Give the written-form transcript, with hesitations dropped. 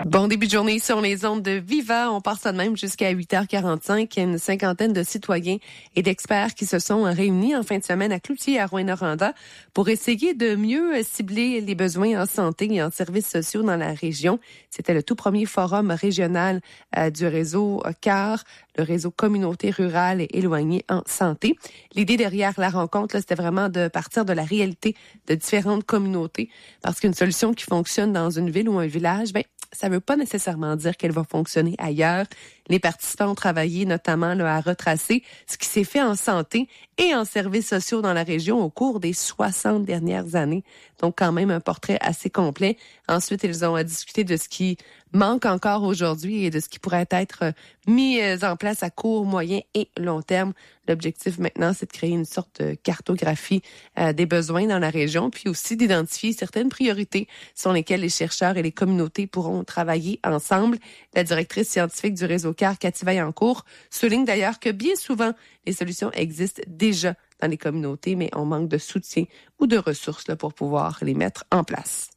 Bon début de journée sur les ondes de Viva. On part ça de même jusqu'à 8h45. Il y a une cinquantaine de citoyens et d'experts qui se sont réunis en fin de semaine à Cloutier, à Rouyn-Noranda, pour essayer de mieux cibler les besoins en santé et en services sociaux dans la région. C'était le tout premier forum régional du réseau CAR, le réseau Communauté rurale et éloignée en santé. L'idée derrière la rencontre, là, c'était vraiment de partir de la réalité de différentes communautés, parce qu'une solution qui fonctionne dans une ville ou un village, ça ne veut pas nécessairement dire qu'elle va fonctionner ailleurs. Les participants ont travaillé notamment à retracer ce qui s'est fait en santé et en services sociaux dans la région au cours des 60 dernières années. Donc, quand même, un portrait assez complet. Ensuite, ils ont discuté de ce qui manque encore aujourd'hui et de ce qui pourrait être mis en place à court, moyen et long terme. L'objectif maintenant, c'est de créer une sorte de cartographie des besoins dans la région, puis aussi d'identifier certaines priorités sur lesquelles les chercheurs et les communautés pourront travailler ensemble. La directrice scientifique du réseau CAR, Cathy Vaillancourt, souligne d'ailleurs que bien souvent, les solutions existent déjà dans les communautés, mais on manque de soutien ou de ressources pour pouvoir les mettre en place.